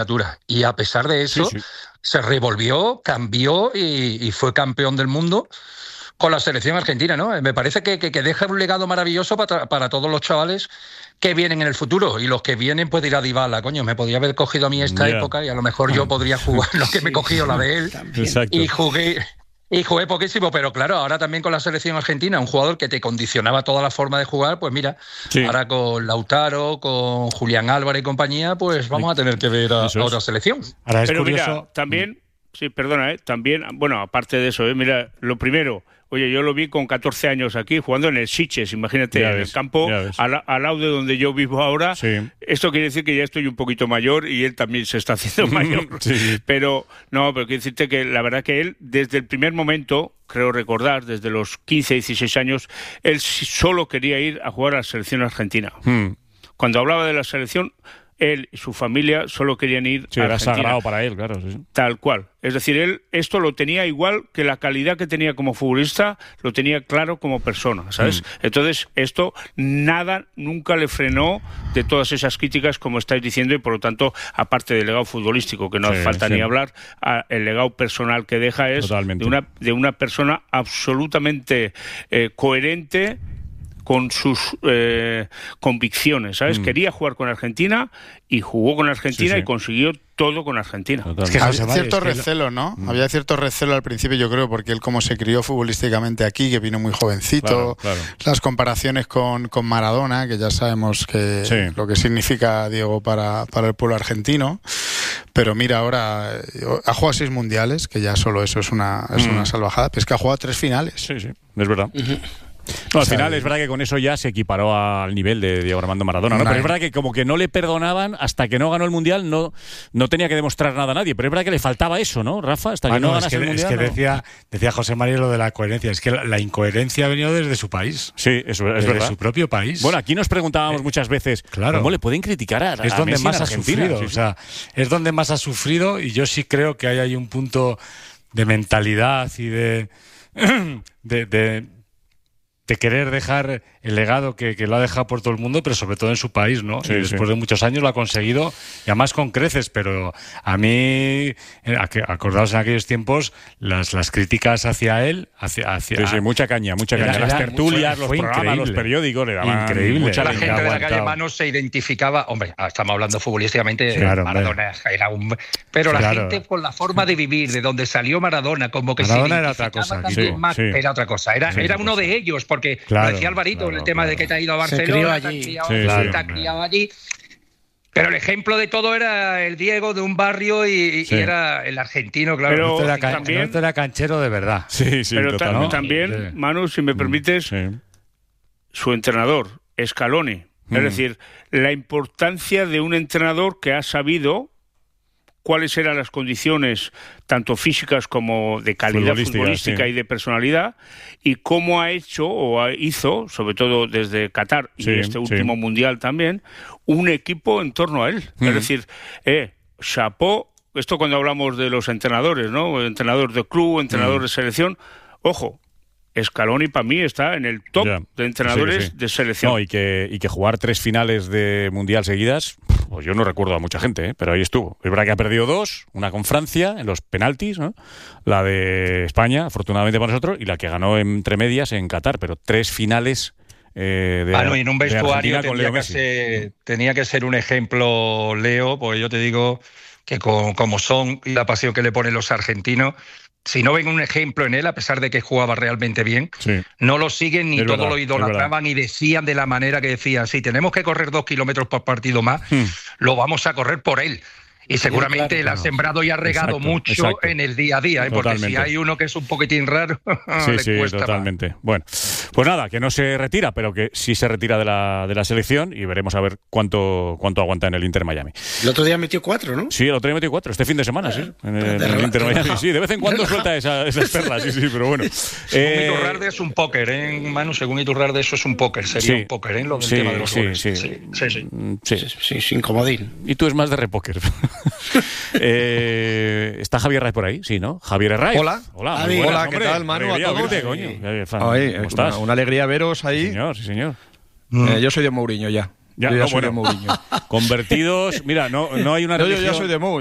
Y a pesar de eso, se revolvió, cambió y fue campeón del mundo con la selección argentina, ¿no? Me parece que deja un legado maravilloso para todos los chavales que vienen en el futuro. Y los que vienen, pues dirá Dybala, coño, me podría haber cogido a mí esta época y a lo mejor yo podría jugar lo que me cogió la de él. Y jugué poquísimo, pero claro, ahora también con la selección argentina, un jugador que te condicionaba toda la forma de jugar, pues mira, ahora con Lautaro, con Julián Álvarez y compañía, pues vamos a tener que ver a otra selección. Ahora es pero curioso. Mira, también, también, bueno, aparte de eso, mira, lo primero, oye, yo lo vi con 14 años aquí, jugando en el Sitges, imagínate, en el campo, al lado de donde yo vivo ahora. Esto quiere decir que ya estoy un poquito mayor y él también se está haciendo mayor. Pero quiero decirte que la verdad que él, desde el primer momento, creo recordar, desde los 15, 16 años, él solo quería ir a jugar a la selección argentina. Cuando hablaba de la selección, él y su familia solo querían ir a Argentina. Era sagrado para él, claro. Tal cual. Es decir, él esto lo tenía igual que la calidad que tenía como futbolista, lo tenía claro como persona, ¿sabes? Entonces, esto nunca le frenó de todas esas críticas, como estáis diciendo, y por lo tanto, aparte del legado futbolístico, que no hace falta ni hablar, el legado personal que deja es de una persona absolutamente coherente con sus convicciones, ¿sabes? Quería jugar con Argentina y jugó con Argentina y consiguió todo con Argentina. Es que había cierto recelo, ¿no? Había cierto recelo al principio, yo creo, porque él como se crió futbolísticamente aquí, que vino muy jovencito, las comparaciones con Maradona, que ya sabemos que lo que significa Diego para el pueblo argentino, pero mira, ahora ha jugado 6 mundiales, que ya solo eso es una salvajada, pero es que ha jugado 3 finales. Sí, es verdad. No, al final es verdad que con eso ya se equiparó al nivel de Diego Armando Maradona, ¿no? Pero es verdad que como que no le perdonaban hasta que no ganó el Mundial, no tenía que demostrar nada a nadie, pero es verdad que le faltaba eso, ¿no, Rafa? Hasta que no ganase el Mundial. Es que decía José María lo de la coherencia, es que la incoherencia ha venido desde su país. Sí, eso es desde verdad. Su propio país. Bueno, aquí nos preguntábamos muchas veces, ¿cómo le pueden criticar a Es donde Messi más en ha Argentina? sufrido, o sea, es donde más ha sufrido, y yo sí creo que hay ahí un punto de mentalidad y de querer dejar el legado que lo ha dejado por todo el mundo, pero sobre todo en su país, ¿no? Y después de muchos años lo ha conseguido, y además con creces, pero a mí, acordaos en aquellos tiempos, las críticas hacia él, mucha caña. Las tertulias, los programas, los periódicos, le daban mucha la gente de la calle Mano se identificaba, hombre, estamos hablando futbolísticamente, Maradona era un... Pero la gente con la forma de vivir, de donde salió Maradona, como que Maradona era otra cosa. Era otra cosa, era uno de ellos, porque lo decía Alvarito, el tema de que te ha ido a Barcelona, te ha criado allí. Pero el ejemplo de todo era el Diego de un barrio y era el argentino, claro. Pero también era canchero de verdad. Pero también, Manu, si me permites, su entrenador, Scaloni. Es decir, la importancia de un entrenador que ha sabido cuáles eran las condiciones tanto físicas como de calidad futbolística y de personalidad, y cómo hizo, sobre todo desde Qatar y este último Mundial también, un equipo en torno a él. Es decir, chapó, esto cuando hablamos de los entrenadores, ¿no? Entrenador de club, entrenador de selección, ojo, Scaloni para mí está en el top de entrenadores de selección. No, y que jugar 3 finales de Mundial seguidas, pues yo no recuerdo a mucha gente, pero ahí estuvo. Es verdad que ha perdido 2, una con Francia en los penaltis, ¿no? La de España, afortunadamente para nosotros, y la que ganó entre medias en Qatar, pero 3 finales y en un vestuario tenía que ser un ejemplo, Leo, porque yo te digo que como son y la pasión que le ponen los argentinos, si no ven un ejemplo en él, a pesar de que jugaba realmente bien, no lo siguen ni todos lo idolatraban y decían de la manera que decían, si tenemos que correr 2 kilómetros por partido más, lo vamos a correr por él. Y seguramente él ha sembrado y ha regado mucho en el día a día, porque si hay uno que es un poquitín raro, le cuesta totalmente más. Bueno, pues nada, que no se retira, pero que sí se retira de la selección, y veremos a ver cuánto aguanta en el Inter Miami. El otro día metió 4, ¿no? Sí, el otro día metió 4, este fin de semana, en el Inter Miami. Sí, de vez en cuando suelta esas perlas, pero bueno. Según Iturralde es un póker, Manu, según Iturralde eso es un póker, sería un póker, lo del tema de los goles. Sí, sin comodín. Y tú es más de repóker. ¿Está Javier Herraiz por ahí? Sí, ¿no? Javier Herraiz. Hola, ¿qué tal, Manu? A todos. ¿Cómo estás? Una alegría veros ahí. Sí, señor. Yo soy de Mourinho ya. Ya, yo ya soy de Mourinho. Convertidos, mira, no hay una religión. Yo ya soy de Mou.